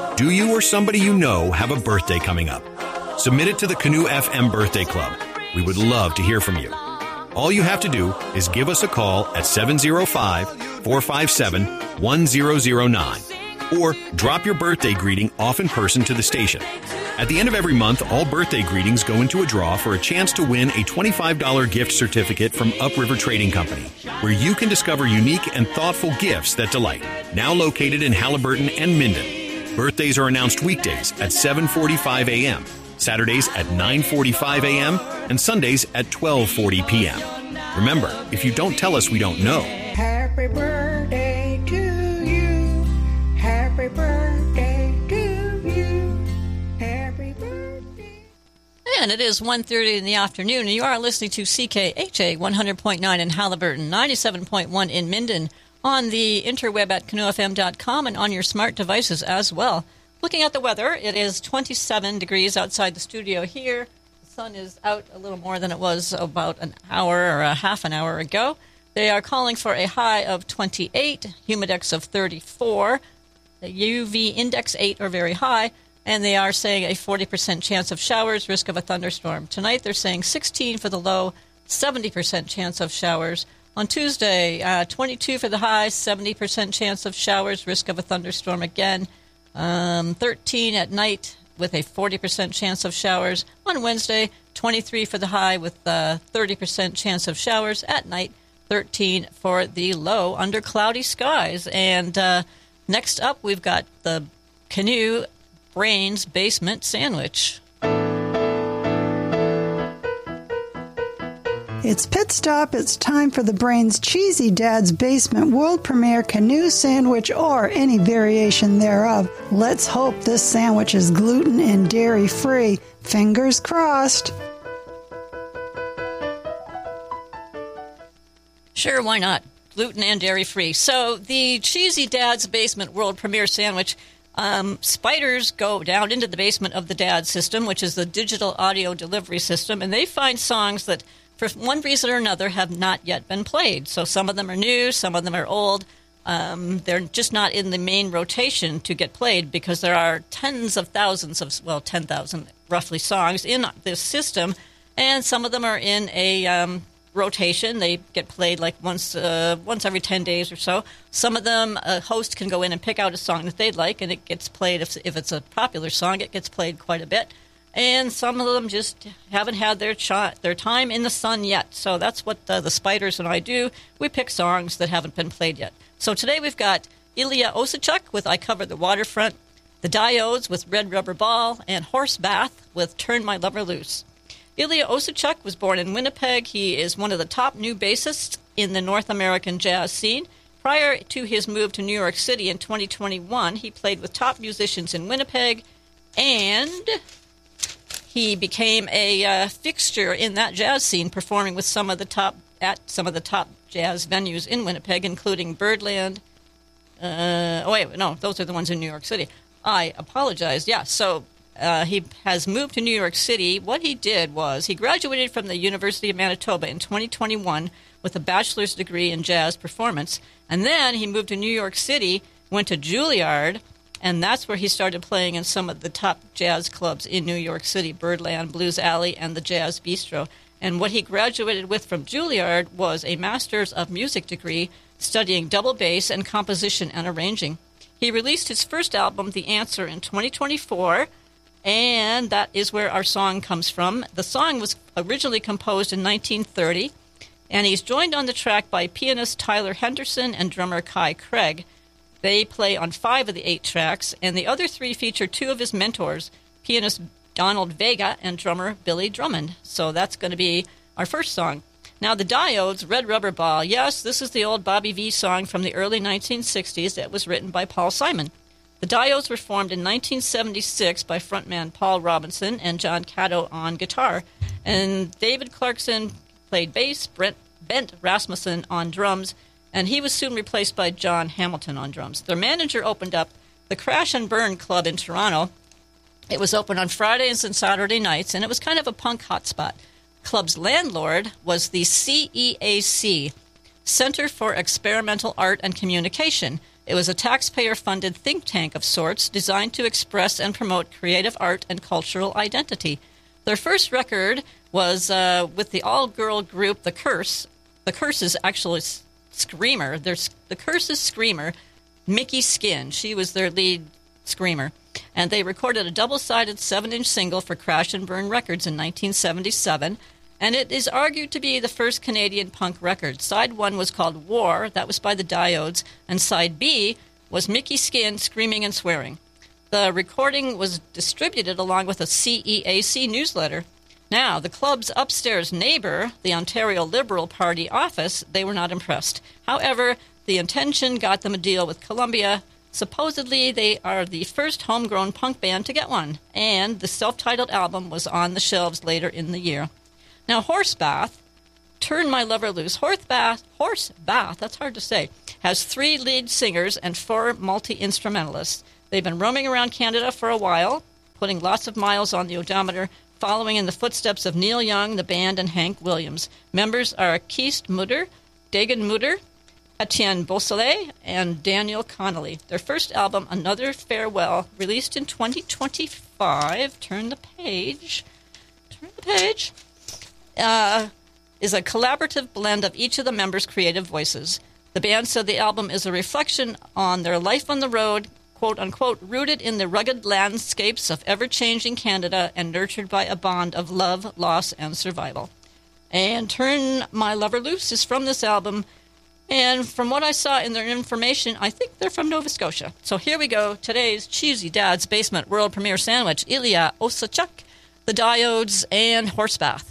Do you or somebody you know have a birthday coming up? Submit it to the Canoe FM Birthday Club. We would love to hear from you. All you have to do is give us a call at 705-457-1009 or drop your birthday greeting off in person to the station. At the end of every month, all birthday greetings go into a draw for a chance to win a $25 gift certificate from Upriver Trading Company, where you can discover unique and thoughtful gifts that delight. Now located in Halliburton and Minden. Birthdays are announced weekdays at 7:45 a.m., Saturdays at 9:45 a.m., and Sundays at 12:40 p.m. Remember, if you don't tell us, we don't know. Happy birthday to you. Happy birthday to you. Happy birthday. And it is 1:30 in the afternoon, and you are listening to CKHA 100.9 in Halliburton, 97.1 in Minden, on the interweb at canoefm.com and on your smart devices as well. Looking at the weather, it is 27 degrees outside the studio here. The sun is out a little more than it was about an hour or a half an hour ago. They are calling for a high of 28, humidex of 34, the UV index 8 or very high, and they are saying a 40% chance of showers, risk of a thunderstorm. Tonight they're saying 16 for the low, 70% chance of showers. On Tuesday, 22 for the high, 70% chance of showers, risk of a thunderstorm again. 13 at night with a 40% chance of showers. On Wednesday, 23 for the high with 30% chance of showers. At night, 13 for the low under cloudy skies. And next up, we've got the Canoe Brains Basement Sandwich. It's Pit Stop. It's time for the Brains Cheesy Dad's Basement world premiere canoe sandwich or any variation thereof. Let's hope this sandwich is gluten and dairy free. Fingers crossed. Sure, why not? Gluten and dairy free. So the Cheesy Dad's Basement world premiere sandwich. Spiders go down into the basement of the DAD system, which is the digital audio delivery system, and they find songs that for one reason or another have not yet been played. So some of them are new, some of them are old. They're just not in the main rotation to get played because there are tens of thousands of, 10,000 roughly songs in this system, and some of them are in a rotation. They get played like once every 10 days or so. Some of them, a host can go in and pick out a song that they'd like, and it gets played. If it's a popular song, it gets played quite a bit. And some of them just haven't had their time in the sun yet. So that's what the Spiders and I do. We pick songs that haven't been played yet. So today we've got Ilya Osachuk with I Cover the Waterfront, the Diodes with Red Rubber Ball, and Horse Bath with Turn My Lover Loose. Ilya Osachuk was born in Winnipeg. He is one of the top new bassists in the North American jazz scene. Prior to his move to New York City in 2021, he played with top musicians in Winnipeg, and he became a fixture in that jazz scene, performing with some of the top jazz venues in Winnipeg, including Birdland. Those are the ones in New York City. I apologize. Yeah, so he has moved to New York City. What he did was he graduated from the University of Manitoba in 2021 with a bachelor's degree in jazz performance, and then he moved to New York City, went to Juilliard, and that's where he started playing in some of the top jazz clubs in New York City, Birdland, Blues Alley, and the Jazz Bistro. And what he graduated with from Juilliard was a Master's of Music degree studying double bass and composition and arranging. He released his first album, The Answer, in 2024, and that is where our song comes from. The song was originally composed in 1930, and he's joined on the track by pianist Tyler Henderson and drummer Kai Craig. They play on 5 of the 8 tracks, and the other 3 feature 2 of his mentors, pianist Donald Vega and drummer Billy Drummond. So that's going to be our first song. Now, the Diodes, Red Rubber Ball. Yes, this is the old Bobby V song from the early 1960s that was written by Paul Simon. The Diodes were formed in 1976 by frontman Paul Robinson and John Caddo on guitar, and David Clarkson played bass, Bent Rasmussen on drums, and he was soon replaced by John Hamilton on drums. Their manager opened up the Crash and Burn Club in Toronto. It was open on Fridays and Saturday nights, and it was kind of a punk hotspot. Club's landlord was the CEAC, Center for Experimental Art and Communication. It was a taxpayer-funded think tank of sorts designed to express and promote creative art and cultural identity. Their first record was with the all-girl group The Curse. The Curse is actually Screamer. The Curse's Screamer, Mickey Skin. She was their lead screamer. And they recorded a double-sided 7-inch single for Crash and Burn Records in 1977, and it is argued to be the first Canadian punk record. Side 1 was called War, that was by the Diodes, and Side B was Mickey Skin Screaming and Swearing. The recording was distributed along with a CEAC newsletter. Now, the club's upstairs neighbor, the Ontario Liberal Party office, they were not impressed. However, the intention got them a deal with Columbia. Supposedly, they are the first homegrown punk band to get one, and the self-titled album was on the shelves later in the year. Now, Horsebath, Turn My Lover Loose. Horsebath, that's hard to say, has 3 lead singers and 4 multi-instrumentalists. They've been roaming around Canada for a while, putting lots of miles on the odometer, following in the footsteps of Neil Young, the band, and Hank Williams. Members are Keith Mutter, Dagan Mutter, Etienne Beausoleil, and Daniel Connolly. Their first album, Another Farewell, released in 2025, turn the page, is a collaborative blend of each of the members' creative voices. The band said the album is a reflection on their life on the road, quote-unquote, rooted in the rugged landscapes of ever-changing Canada and nurtured by a bond of love, loss, and survival. And Turn My Lover Loose is from this album, and from what I saw in their information, I think they're from Nova Scotia. So here we go, today's Cheesy Dad's Basement World Premiere Sandwich, Ilya Osachuk, The Diodes, and Horsebath.